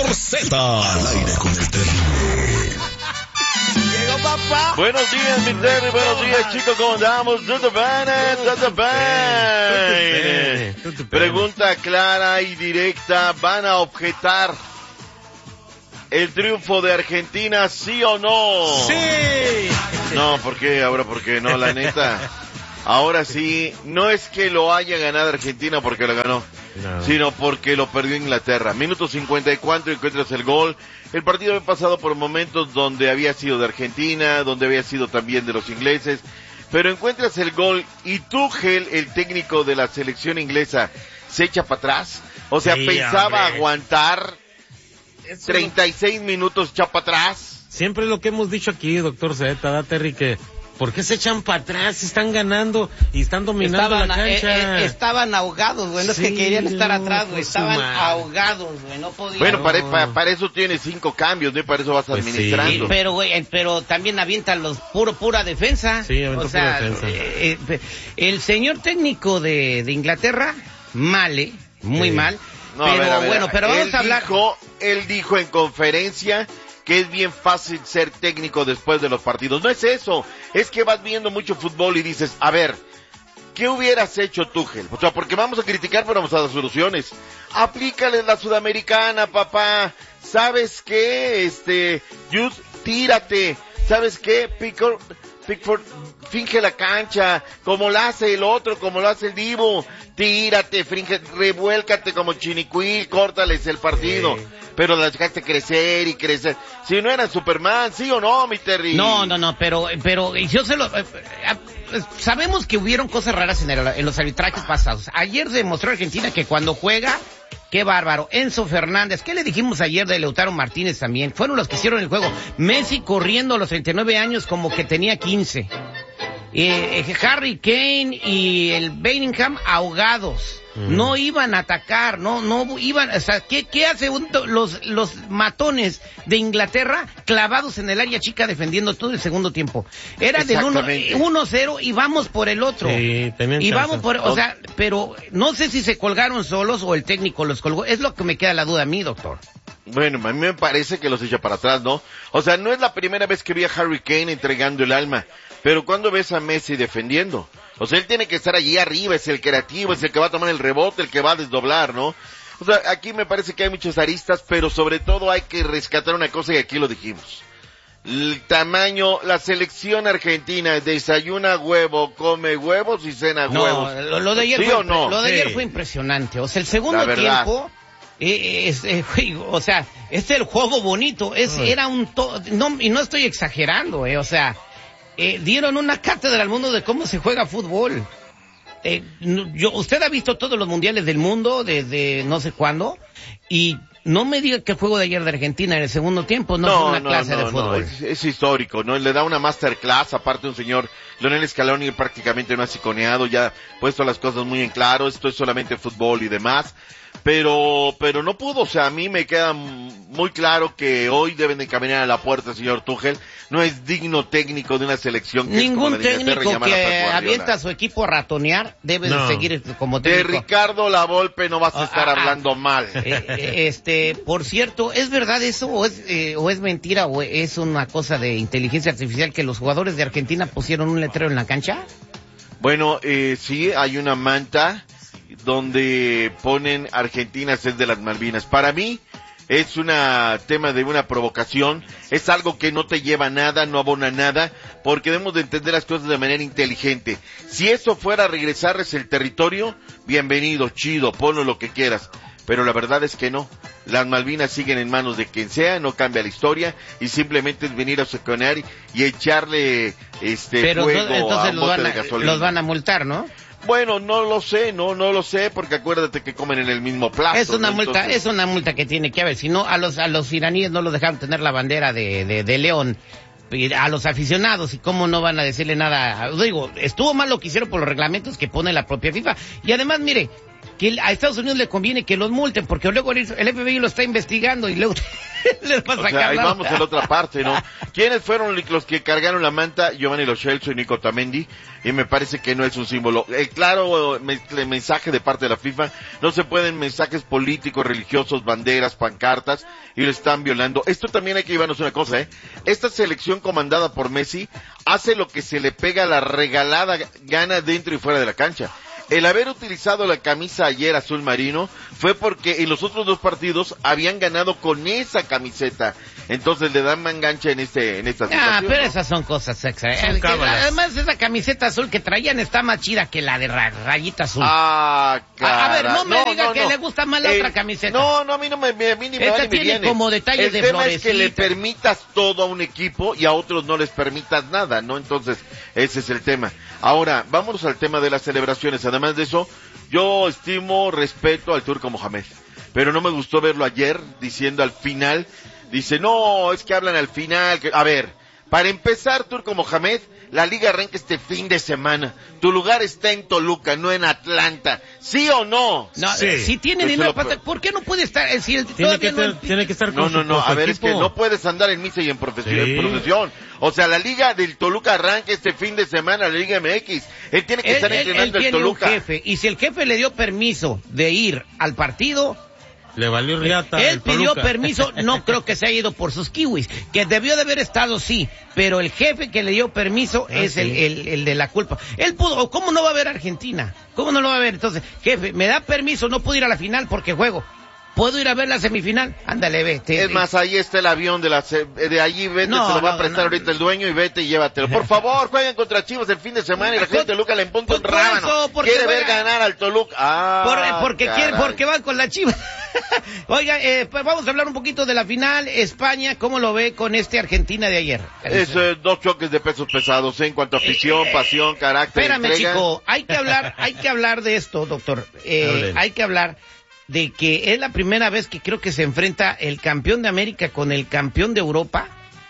Doctor Z. Al aire con el terrible. Llegó papá. Buenos días, mi Terry. Buenos días, chicos. ¿Cómo andamos? ¿Todo bien? Pregunta clara y directa. ¿Van a objetar el triunfo de Argentina, sí o no? Sí. No, ¿por qué? Ahora, ¿por qué no? La neta. Ahora sí, no es que lo haya ganado Argentina porque lo ganó, sino porque lo perdió Inglaterra. Minuto 54, encuentras el gol. El partido había pasado por momentos donde había sido de Argentina, donde había sido también de los ingleses, pero encuentras el gol y Tuchel, el técnico de la selección inglesa, se echa para atrás. O sea, sí, pensaba aguantar 36 minutos, echa para atrás. Siempre es lo que hemos dicho aquí, doctor Z, Terry, que ¿por qué se echan para atrás? Están ganando y están dominando la cancha. Estaban ahogados, güey. No es que querían estar atrás, güey. Estaban ahogados, güey. No podían. Bueno, para eso tienes 5 cambios, ¿no? Para eso vas administrando. Sí, pero, güey, pero también avientan los pura defensa. Sí, avientan pura defensa. El señor técnico de Inglaterra, mal, muy mal. No, pero a ver, bueno, pero vamos a hablar. Él dijo en conferencia que es bien fácil ser técnico después de los partidos. No es eso, es que vas viendo mucho fútbol y dices, a ver, ¿qué hubieras hecho, Tuchel? O sea, porque vamos a criticar, pero vamos a dar soluciones. Aplícale la sudamericana, papá. ¿Sabes qué? Just, tírate. ¿Sabes qué? Pickford, finge la cancha, como la hace el otro, como lo hace el Dibu. Tírate, revuélcate como Chinicuil, córtales el partido. Sí. Pero la dejaste crecer y crecer. Si no eran Superman, ¿sí o no, mi Terry? No, pero yo sabemos que hubieron cosas raras en los arbitrajes pasados. Ayer demostró Argentina que cuando juega, qué bárbaro. Enzo Fernández, ¿qué le dijimos ayer de Lautaro Martínez también? Fueron los que hicieron el juego. Messi corriendo a los 39 años como que tenía 15. Harry Kane y el Bellingham ahogados. No iban a atacar, no iban, o sea, ¿qué hace los matones de Inglaterra clavados en el área chica defendiendo todo el segundo tiempo? Era del 1-0 y vamos por el otro. Sí, y vamos por, o sea, pero no sé si se colgaron solos o el técnico los colgó. Es lo que me queda la duda a mí, doctor. Bueno, a mí me parece que los echa para atrás, ¿no? O sea, no es la primera vez que vi a Harry Kane entregando el alma, pero cuando ves a Messi defendiendo, o sea, él tiene que estar allí arriba, es el creativo, es el que va a tomar el rebote, el que va a desdoblar, ¿no? O sea, aquí me parece que hay muchas aristas, pero sobre todo hay que rescatar una cosa y aquí lo dijimos. El tamaño, la selección argentina desayuna huevo, come huevos y cena huevos. Lo de ayer ¿Sí o no? Lo de ayer fue impresionante, o sea, el segundo tiempo... o sea, es el juego bonito, era y no estoy exagerando, o sea, dieron una cátedra al mundo de cómo se juega fútbol. Usted ha visto todos los mundiales del mundo desde no sé cuándo, y no me diga que el juego de ayer de Argentina en el segundo tiempo no fue una clase de fútbol. Es histórico, ¿no? Le da una masterclass, aparte un señor Lionel Scaloni prácticamente no ha siconeado, ya ha puesto las cosas muy en claro, esto es solamente fútbol y demás. Pero no pudo, o sea, a mí me queda muy claro que hoy deben de caminar a la puerta, señor Tuchel. No es digno técnico de una selección que ningún es como la de técnico que avienta a su equipo a ratonear debe de seguir como técnico. De Ricardo Lavolpe no vas a estar hablando mal. Por cierto, ¿es verdad eso o es mentira o es una cosa de inteligencia artificial que los jugadores de Argentina pusieron un letrero en la cancha? Bueno, sí, hay una manta donde ponen Argentina es de las Malvinas. Para mí es tema de una provocación, es algo que no te lleva a nada, no abona nada, porque debemos de entender las cosas de manera inteligente. Si eso fuera a regresarles el territorio, bienvenido, chido, ponlo lo que quieras. Pero la verdad es que no. Las Malvinas siguen en manos de quien sea, no cambia la historia y simplemente es venir a saconear y echarle pero fuego entonces a un bote de gasolina. Los van a multar, ¿no? Bueno, no lo sé, porque acuérdate que comen en el mismo plato. Es una multa que tiene que haber, si no a los iraníes no los dejaron tener la bandera de León, a los aficionados, y cómo no van a decirle nada. Digo, estuvo mal lo que hicieron por los reglamentos que pone la propia FIFA, y además, mire, que a Estados Unidos le conviene que los multen, porque luego el FBI lo está investigando y luego Les va a O sacar sea, ahí la- vamos a la otra parte, ¿no? ¿Quiénes fueron los que cargaron la manta? Giovanni Lo Celso y Nico Otamendi, y me parece que no es un símbolo. Claro, mensaje de parte de la FIFA, no se pueden mensajes políticos, religiosos, banderas, pancartas, y lo están violando. Esto también hay que llevarnos una cosa, Esta selección comandada por Messi hace lo que se le pega la regalada gana dentro y fuera de la cancha. El haber utilizado la camisa ayer azul marino fue porque en los otros dos partidos habían ganado con esa camiseta. Entonces le dan mangancha en esta situación. pero ¿no? esas son cosas extra. Son cábalas. Además, esa camiseta azul que traían está más chida que la de rayita azul. Ah, cara. A ver, no me diga que le gusta más la otra camiseta. No, a mí no me, a mí ni me Esta va ni me tiene viene. como detalles de El tema es que le florecita. permitas todo a un equipo y a otros no les permitas nada, ¿no? Entonces, ese es el tema. Ahora, vámonos al tema de las celebraciones. Además de eso, yo estimo, respeto al Turco Mohamed, pero no me gustó verlo ayer diciendo al final, dice, no, es que hablan al final, a ver, para empezar, Turco Mohamed, la liga arranca este fin de semana, tu lugar está en Toluca, no en Atlanta, ¿sí o no? No, Sí. si tiene Eso dinero, lo- ¿por qué no puede estar? Si el, Tiene todavía que, no tiene que estar con No, su a ver, equipo. es que no puedes andar en misa y en profesión. Sí. En profesión. O sea, la liga del Toluca arranca este fin de semana, la Liga MX. Él tiene que estar él entrenando el tiene un Toluca. jefe, y si el jefe le dio permiso de ir al partido, Le valió riata. él el pidió Toluca. permiso, no creo que se haya ido por sus kiwis, que debió de haber estado, sí, pero el jefe que le dio permiso es sí. el de la culpa. Él pudo, ¿cómo no va a ver Argentina? ¿Cómo no lo va a ver? Entonces, jefe, me da permiso, no puedo ir a la final porque juego. ¿Puedo ir a ver la semifinal? Ándale, vete. Es más, ahí está el avión de allí, vete, No, se lo va no, a prestar no. ahorita el dueño y vete y llévatelo. Por favor, jueguen contra Chivas el fin de semana y la gente de Toluca le empunta un Por rábano. eso, porque Quiere ver juega- ganar al Toluca. Porque caray. porque van con la Chiva. Oiga, pues vamos a hablar un poquito de la final. España, ¿cómo lo ve con Argentina de ayer? Es dos choques de pesos pesados, en cuanto a afición, pasión, carácter, Espérame, entrega. chico, hay que hablar de esto, doctor. Hablen. Hay que hablar de que es la primera vez que creo que se enfrenta el campeón de América con el campeón de Europa.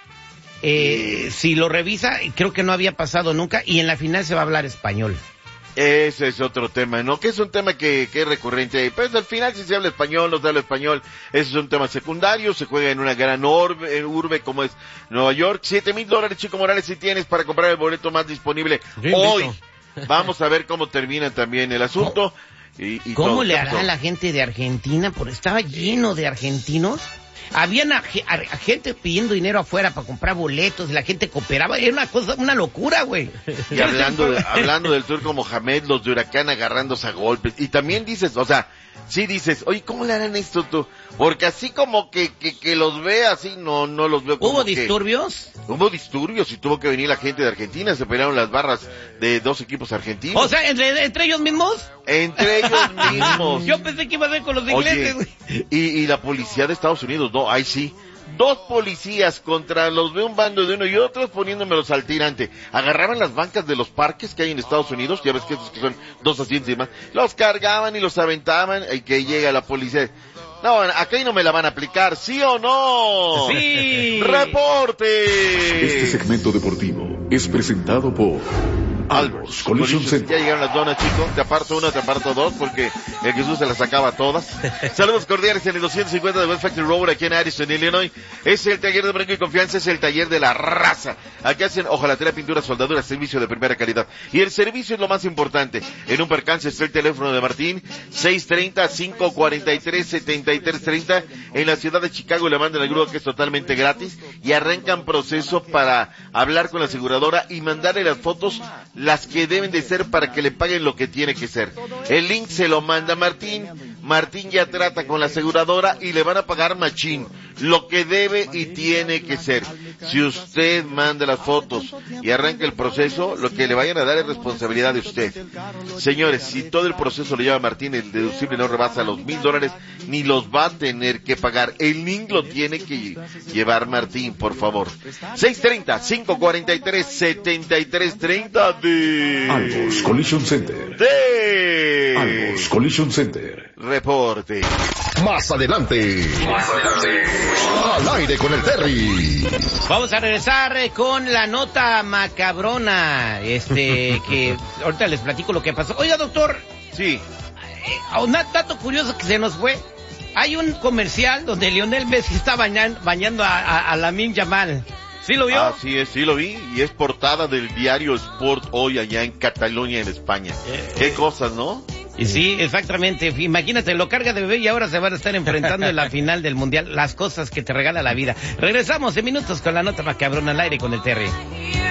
Si lo revisa, creo que no había pasado nunca, y en la final se va a hablar español. Ese es otro tema, ¿no? Que es un tema que es recurrente. Pues al final si se habla español, no se habla español, ese es un tema secundario, se juega en una gran urbe como es Nueva York. $7,000, Chico Morales, si tienes para comprar el boleto más disponible Yo invito. hoy. Vamos a ver cómo termina también el asunto. Y ¿Cómo todo, le todo, hará todo. a la gente de Argentina? Porque estaba lleno de argentinos. Habían a gente pidiendo dinero afuera para comprar boletos y la gente cooperaba. Era una locura, güey. Y hablando del Turco Mohamed, los de Huracán agarrándose a golpes. Y también dices, o sea, sí dices, oye, ¿cómo le harán esto tú? Porque así como que los ve así, no los veo como ¿Hubo que- disturbios? Hubo disturbios y tuvo que venir la gente de Argentina, se pelearon las barras de dos equipos argentinos. O sea, ¿entre ellos mismos? Entre ellos mismos. Yo pensé que iba a ser con los ingleses, Oye, güey. y la policía de Estados Unidos, no, ahí sí. Dos policías contra los de un bando de uno y otros poniéndomelos al tirante. Agarraban las bancas de los parques que hay en Estados Unidos, ya ves que esos que son dos asientos y más, los cargaban y los aventaban y que llega la policía. No, acá no me la van a aplicar, ¿sí o no? Sí. ¡Reporte! Este segmento deportivo es presentado por Albos Collision Center. Ya llegaron las donas, chicos. Te aparto una, te aparto dos, porque el Jesús se las sacaba todas. Saludos cordiales en el 250 de West Factory Road, aquí en Addison, Illinois. Es el taller de brinco y confianza, es el taller de la raza. Aquí hacen hojalatería, pintura, soldadura, servicio de primera calidad. Y el servicio es lo más importante. En un percance está el teléfono de Martín, 630-543-7330. En la ciudad de Chicago le mandan el grúa, que es totalmente gratis. Y arrancan proceso para hablar con la aseguradora y mandarle las fotos, las que deben de ser para que le paguen lo que tiene que ser. El link se lo manda Martín. Martín ya trata con la aseguradora y le van a pagar machín, lo que debe y tiene que ser. Si usted manda las fotos y arranca el proceso, lo que le vayan a dar es responsabilidad de usted. Señores, si todo el proceso lo lleva Martín, el deducible no rebasa los $1,000, ni los va a tener que pagar. El link lo tiene que llevar Martín, por favor. 630-543-7330 de... Albos Collision Center. de... Albos Collision Center. Reporte. Más adelante. Al aire con el Terry. Vamos a regresar con la nota macabrona, que ahorita les platico lo que pasó. Oiga, doctor, Sí. un dato curioso que se nos fue. Hay un comercial donde Lionel Messi está bañando a Lamine Yamal. ¿Sí lo vio? Así es, sí lo vi, y es portada del diario Sport hoy allá en Cataluña, en España. Qué cosas, ¿no? Y sí, exactamente. Imagínate, lo carga de bebé y ahora se van a estar enfrentando en la final del Mundial. Las cosas que te regala la vida. Regresamos en minutos con la nota macabrona al aire con el Terry.